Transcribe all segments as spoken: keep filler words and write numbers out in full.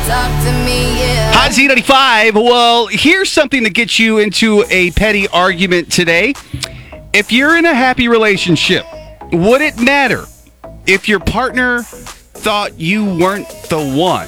Talk to me, yeah. Hot Z ninety-five. Well, here's something to get you into a petty argument today. If you're in a happy relationship, would it matter if your partner thought you weren't the one?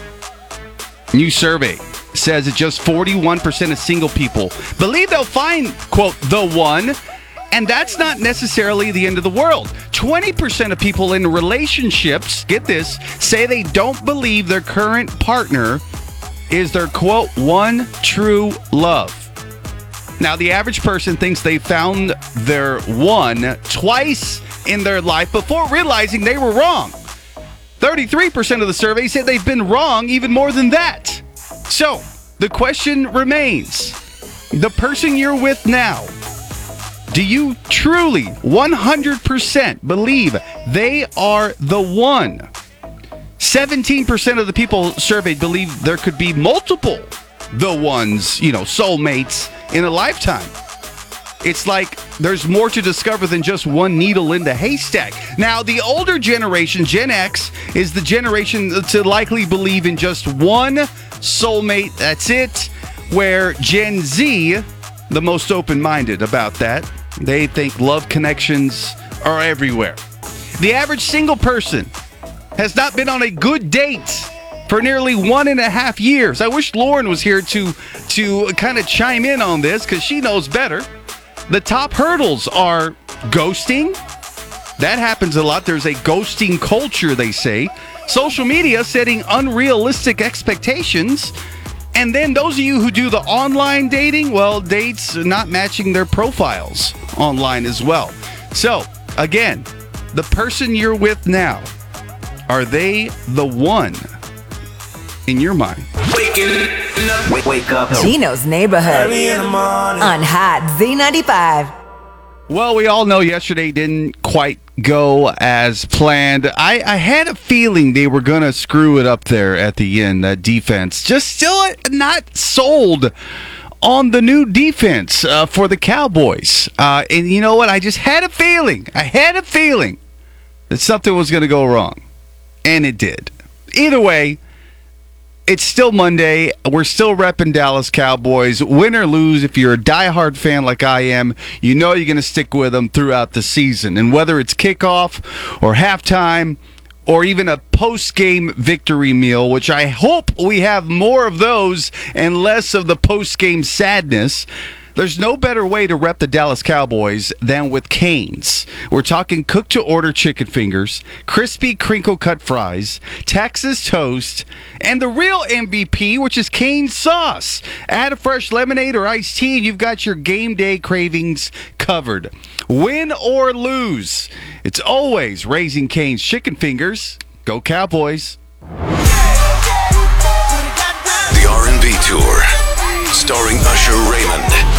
New survey says that just forty-one percent of single people believe they'll find, quote, the one, and that's not necessarily the end of the world. twenty percent of people in relationships, get this, say they don't believe their current partner is their, quote, one true love. Now, the average person thinks they found their one twice in their life before realizing they were wrong. thirty-three percent of the survey said they've been wrong even more than that. So, the question remains, the person you're with now, do you truly one hundred percent believe they are the one? seventeen percent of the people surveyed believe there could be multiple the ones, you know, soulmates in a lifetime. It's like there's more to discover than just one needle in the haystack. Now, the older generation, Gen X, is the generation to likely believe in just one soulmate. That's it. Where Gen Z, the most open-minded about that, they think love connections are everywhere. The average single person has not been on a good date for nearly one and a half years. I wish Lauren was here to, to kind of chime in on this because she knows better. The top hurdles are ghosting. That happens a lot. There's a ghosting culture, they say. Social media setting unrealistic expectations. And then those of you who do the online dating, well, dates not matching their profiles online as well. So, again, the person you're with now, are they the one in your mind? Waking up. Wake, wake up. Gino's Neighborhood on Hot Z ninety-five. Well, we all know yesterday didn't quite go as planned. I, I had a feeling they were going to screw it up there at the end, that defense. Just still not sold on the new defense uh, for the Cowboys. Uh, and you know what? I just had a feeling. I had a feeling that something was going to go wrong. And it did. Either way, it's still Monday. We're still repping Dallas Cowboys. Win or lose, if you're a diehard fan like I am, you know you're going to stick with them throughout the season. And whether it's kickoff or halftime or even a post-game victory meal, which I hope we have more of those and less of the post-game sadness, there's no better way to rep the Dallas Cowboys than with Cane's. We're talking cooked-to-order chicken fingers, crispy crinkle-cut fries, Texas toast, and the real M V P, which is Cane's sauce. Add a fresh lemonade or iced tea, and you've got your game day cravings covered. Win or lose, it's always raising Cane's chicken fingers. Go Cowboys.